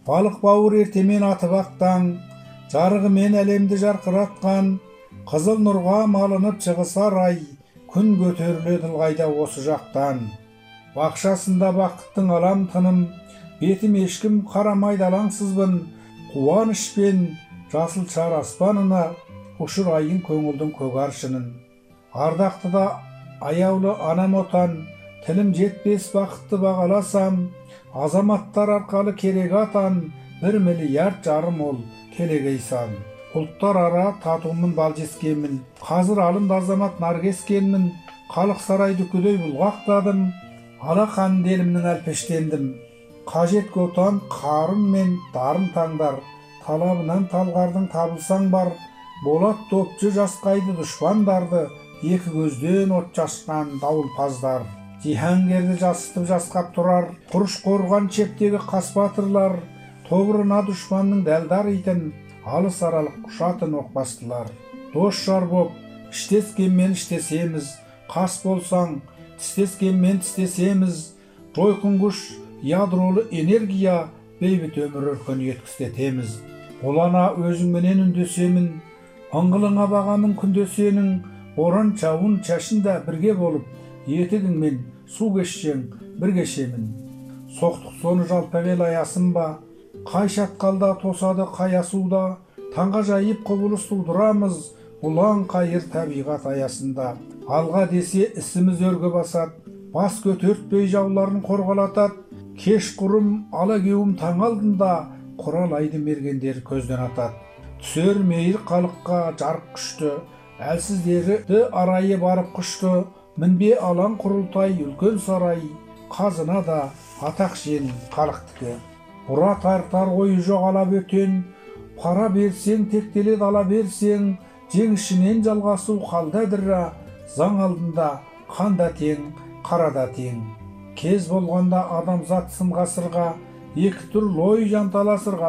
Балық бауыр ертемен атып ақтаң, жарығымен әлемді жарқыратқан, қызыл нұрға малынып шығысар ай, күн көтеріледі ылғайда осы жақтан. Бақшасында бақыттың алам тыным, бетім ешкім қарамайды алаңсызбын, қуанышпен жасыл шар аспанына ұшырайын көңілдің көк аршынын. Ардақты да аяулы анам отан, тілім жетпес бақытты бағаласам, азаматтар арқалы керек атан, 1,5 миллиард ол келегей сан. Ұлттар ара татуымын бал жескенмін, қазір алымды азамат наркескенмін, халық сарайды күдей бұлғақтадым, алақанды елімнің әлпештендім. Қажет көтан қарым мен дарын таңдар, талабынан талғардың табылсаң бар, болат топчы жасқайды дұшпандарды, екі көзден от шашқан дауылпаздар. Жиһангерді жасытып жасқап тұрар, құрыш қорған шептегі қас батырлар, тобырына дұшпанның дәлдар итін, алыс аралық құшатын оқбастылар. Дос жар боп, іштескенмен іштесеміз, қас болсаң, тістескенмен тістесеміз, жойқын күш, ядролы энергия, бейбіт өмір өркен еткістетеміз. Олана өзіңменен үндесемін, ыңғылыңа бағамын күндесенің, боран чауын чашында бірге болып, етігіңмен су кешсең бір кешемін. Соқтық соны жалпағел аясын ба, қай шатқалда тосады қай асуда, таңға жайып құбылыс тудырамыз, ұлан қайыр табиғат аясында. Алға десе ісіміз өрге басады, бас көтертпей жауларын қорғалатады, кеш құрым ала кеуім таң алдында, құралайды мергендер көзден атады. Түсер мейір қалыққа жарық күшті, әлсіздері арайы барып құшты, мінбе алаң құрылтай үлкен сарай, қазына да атақ жен халықтікі. Бұра тартар ойы жоқ ала бөтен, пара берсең тектеледі ала берсең, жеңішінен жалғасу қалдадыра, заң алдында қанда тең, қарада тең. Кез болғанда адамзат сын ғасырға, екі түрлі ой жанталасырға